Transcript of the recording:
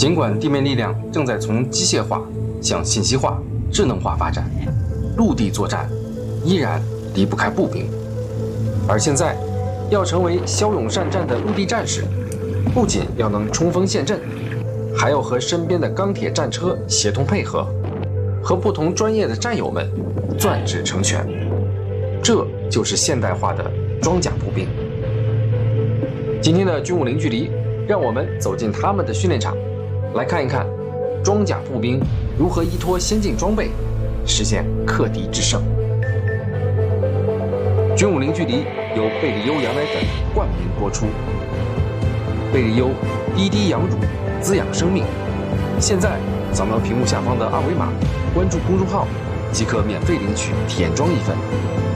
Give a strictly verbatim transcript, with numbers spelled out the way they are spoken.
尽管地面力量正在从机械化向信息化、智能化发展，陆地作战依然离不开步兵。而现在，要成为骁勇善战的陆地战士，不仅要能冲锋陷阵，还要和身边的钢铁战车协同配合，和不同专业的战友们攥指成拳。这就是现代化的装甲步兵。今天的军武零距离，让我们走进他们的训练场，来看一看装甲步兵如何依托先进装备，实现克敌制胜。军武零距离由贝利优羊奶粉冠名播出。贝利优滴滴羊乳，滋养生命。现在扫描屏幕下方的二维码，关注公众号，即可免费领取体验装一份。